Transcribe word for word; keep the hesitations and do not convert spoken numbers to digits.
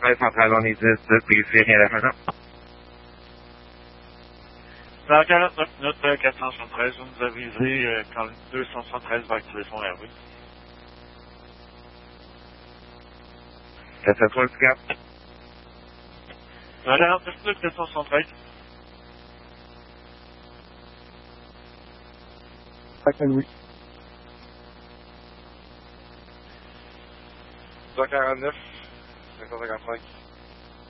treize centrale, on est dix, dix, P C, rien à faire. Dans quarante-neuf minutes, euh, quatre cent soixante-treize, vous nous avisez euh, quand le deux cent soixante-treize va activer son R V. quatre cent soixante-quatre. Dans quarante-neuf minutes, quatre cent soixante-treize. Oui. cent quarante-neuf, cinq cent cinquante-cinq.